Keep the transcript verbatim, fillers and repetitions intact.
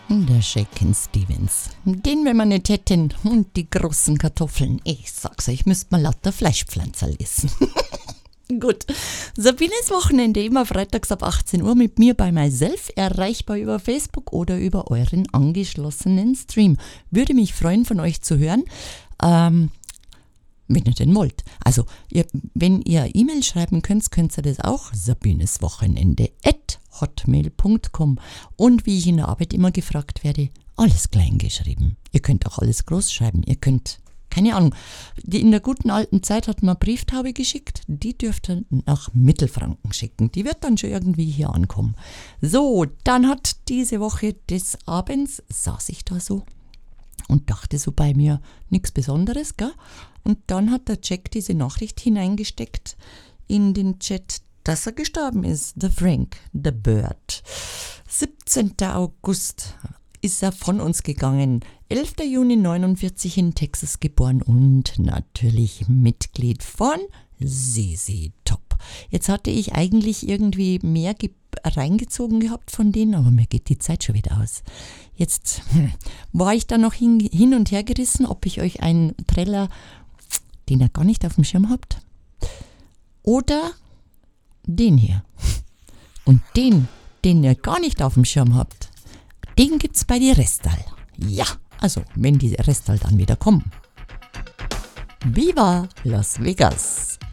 Der Shakin' Stevens. Den, wenn wir nicht hätten. Und die großen Kartoffeln. Ich sag's euch, ich müsste mal lauter Fleischpflanzer lesen. Gut. Sabines Wochenende, immer freitags ab achtzehn Uhr mit mir bei myself, erreichbar über Facebook oder über euren angeschlossenen Stream. Würde mich freuen, von euch zu hören. Ähm, wenn ihr denn wollt. Also, ihr, wenn ihr E-Mail schreiben könnt, könnt ihr das auch. sabineswochenende at hotmail punkt com. Und wie ich in der Arbeit immer gefragt werde, alles klein geschrieben. Ihr könnt auch alles groß schreiben. Ihr könnt, keine Ahnung, die in der guten alten Zeit hat man eine Brieftaube geschickt. Die dürft ihr nach Mittelfranken schicken. Die wird dann schon irgendwie hier ankommen. So, dann hat diese Woche des Abends, saß ich da so und dachte so bei mir, nichts Besonderes, gell? Und dann hat der Jack diese Nachricht hineingesteckt in den Chat, dass er gestorben ist. Der Frank, der Bird. siebzehnten August ist er von uns gegangen. elften Juni neunundvierzig in Texas geboren und natürlich Mitglied von Z Z Top. Jetzt hatte ich eigentlich irgendwie mehr ge- reingezogen gehabt von denen, aber mir geht die Zeit schon wieder aus. Jetzt hm, war ich da noch hin, hin und her gerissen, ob ich euch einen Trailer, den ihr gar nicht auf dem Schirm habt, oder den hier. Und den, den ihr gar nicht auf dem Schirm habt, den gibt's bei die Restal. Ja, also wenn die Restal dann wieder kommen. Viva Las Vegas!